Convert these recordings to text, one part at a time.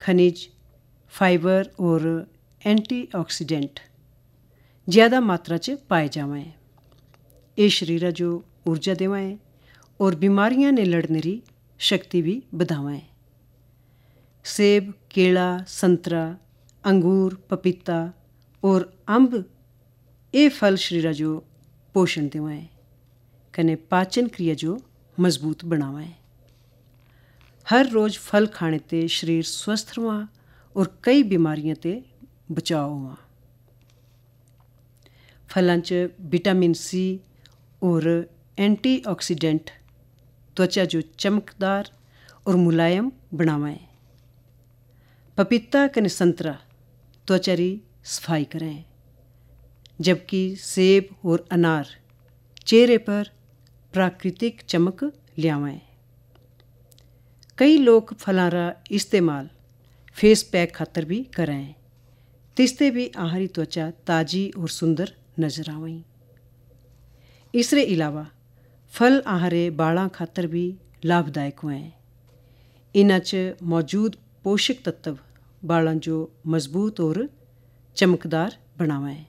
खनिज, फाइबर और एंटीऑक्सीडेंट ज़्यादा मात्रा च पाए जावें। ये शरीर जो ऊर्जा देवें और बीमारियां ने लड़ने की शक्ति भी बढ़ावें। सेब, केला, संतरा, अंगूर, पपीता और अंब ये फल शरीर जो पोषण देवें कने पाचन क्रिया जो मजबूत बनावें। हर रोज़ फल खाने ते शरीर स्वस्थ रवा और कई बीमारियों ते बचाव हुआ। फलों च विटामिन सी और एंटीऑक्सीडेंट त्वचा जो चमकदार और मुलायम बनावें। पपीता कने संतरा त्वचा की सफाई करें, जबकि सेब और अनार चेहरे पर प्राकृतिक चमक लियावें। कई लोग फलों का इस्तेमाल फेस पैक खातर भी करें, तिसते भी आहारी त्वचा ताज़ी और सुंदर नजर आवें। इसरे अलावा फल आहारे बालों खातर भी लाभदायक हुए। इन्हां च मौजूद पोषक तत्व बालों जो मजबूत और चमकदार बनावें।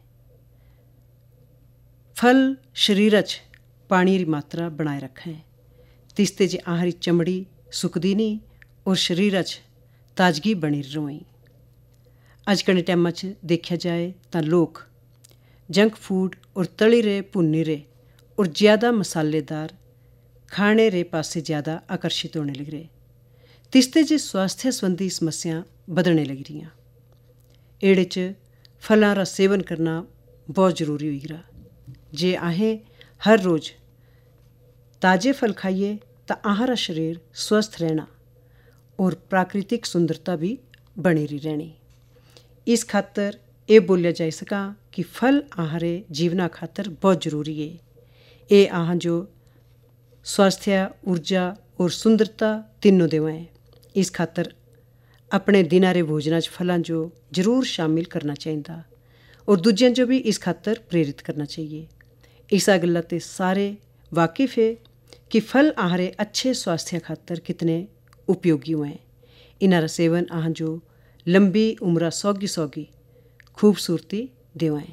फल शरीर च पानी की मात्रा बनाए रखें, तिसते जे आहारी चमड़ी सुकदी नहीं और शरीर च ताजगी बनी रहे। अजकल के टाइम च देखा जाए तो लोग जंक फूड और तली रहे, भुनी रहे और ज़्यादा मसालेदार खाने रे पासे ज़्यादा आकर्षित होने लग रहे, तिसते जे स्वास्थ्य संबंधी समस्या बढ़ने लग रही। एड़े च फलों का सेवन करना बहुत जरूरी हो गया। जे अहें हर रोज़ ताज़े फल खाइए तो अहारा शरीर स्वस्थ रहना और प्राकृतिक सुंदरता भी बनी रहनी। इस खातर ये बोलिया जा सका कि फल आहारे जीवना खातर बहुत जरूरी है। ये आहां जो स्वास्थ्य, ऊर्जा और सुंदरता तीनों देवें। इस खातर अपने दिनारे भोजना च फलों जो जरूर शामिल करना चाहिए और दूजियां जो भी इस खातर प्रेरित करना चाहिए। इसा गल्ला ते सारे वाकिफ है कि फल आहारे अच्छे स्वास्थ्य खातर कितने उपयोगी हुए। इन्हारा सेवन आहां जो लंबी उम्र सौगी खूबसूरती देवें।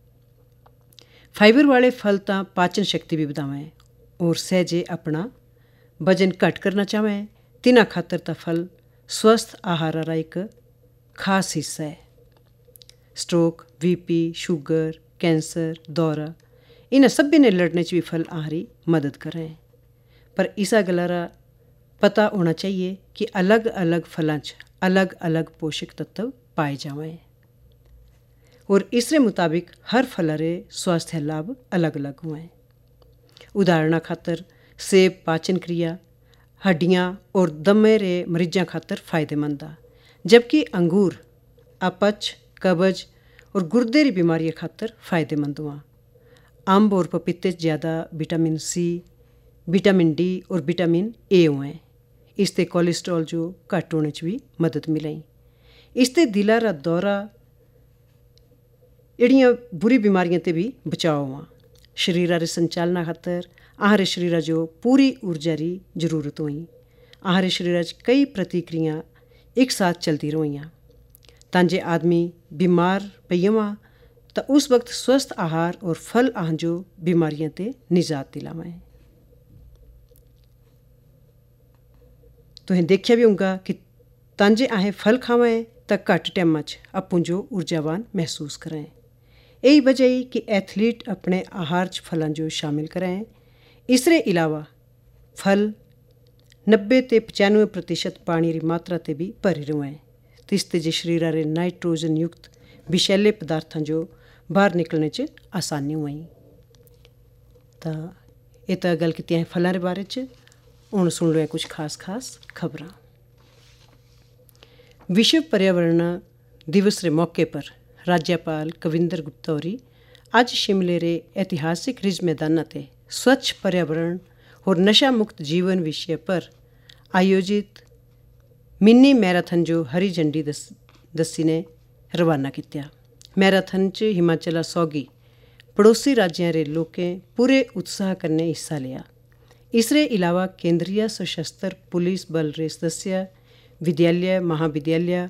फाइबर वाले फल तो पाचन शक्ति भी बढ़ावें और सहजे अपना वजन घट करना चाहें, तिन्हां खातर तो फल स्वस्थ आहार का एक खास हिस्सा है। स्ट्रोक, बीपी, शुगर, कैंसर, दौरा इन्हां सभी ने लड़ने भी फल आहारी मदद करें। पर इसा गल्ला पता होना चाहिए कि अलग अलग फलों च अलग अलग पोषक तत्व पाए जावें और इसके मुताबिक हर फल रे स्वास्थ्य लाभ अलग अलग हुए। उदाहरण खातर सेब पाचन क्रिया, हड्डियाँ और दमे रे मरीजां खातर फायदेमंद आ, जबकि अंगूर अपच, कब्ज और गुर्दे की बीमारियों खातर फायदेमंद हुआ। अंब और पपीते ज़्यादा विटामिन सी, विटामिन डी और विटामिन ए हुए। इससे कोलेस्ट्रॉल जो घट होने भी मदद मिलाई। इससे दिला रा दौरा एड़ियाँ बुरी बीमारियों ते भी बचाव हुआ। शरीर रे संचालन खातर आहारे शरीर जो पूरी ऊर्जा की जरूरत हुई। आहारे शरीर कई प्रतिक्रिया एक साथ चलती रहियाँ तांजे आदमी बीमार पईवा तो उस वक्त स्वस्थ आहार और फल आहां जो बीमारियों ते निजात दिलावें। तुहें देखा भी होगा कि तांजे अहें फल खावें तो घट टाइम अप्पूं जो ऊर्जावान महसूस करें। यही वजह है कि एथलीट अपने आहार च फलों जो शामिल करें। इसरे अलावा फल 90 ते 95% पानी की मात्रा ते भी भरे रहें, तिसते जे शरीर रे नाइट्रोजन युक्त विषैले पदार्थों जो बाहर निकलने च आसानी हुई। तो ये तो गल की है फलों के बारे च। हुण सुन लो कुछ खास खबरां। विश्व पर्यावरण दिवस के मौके पर राज्यपाल कविंदर गुप्ता होरी अज शिमले रे ऐतिहासिक रिज मैदाना ते स्वच्छ पर्यावरण और नशा मुक्त जीवन विषय पर आयोजित मिनी मैराथन जो हरी झंडी दस्सी ने रवाना किया। मैराथन च हिमाचल सौगी पड़ोसी राज्यों रे लोकें पूरे उत्साह कन्नै हिस्सा लिया। इसरे अलावा केंद्रीय सशस्त्र पुलिस बल रे सदस्य, विद्यालय, महाविद्यालय